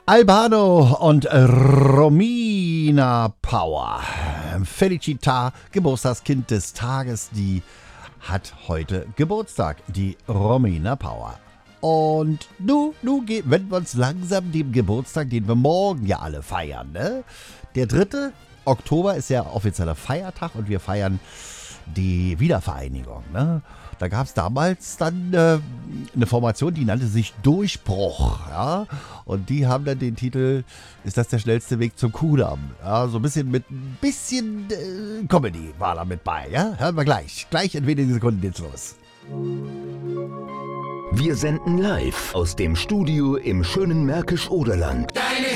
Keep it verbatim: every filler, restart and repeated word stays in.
Albano und Romina Power. Felicita, Geburtstagskind des Tages, die hat heute Geburtstag, die Romina Power. Und nu, nu wenden wir uns langsam dem Geburtstag, den wir morgen ja alle feiern, ne? Der dritte Oktober ist ja offizieller Feiertag und wir feiern die Wiedervereinigung, ne? Da gab es damals dann äh, eine Formation, die nannte sich Durchbruch, ja, und die haben dann den Titel, ist das der schnellste Weg zum Kudamm? Ja, so ein bisschen mit ein bisschen äh, Comedy war da mit bei, ja, hören wir gleich, gleich in wenigen Sekunden geht's los. Wir senden live aus dem Studio im schönen Märkisch-Oderland. Deine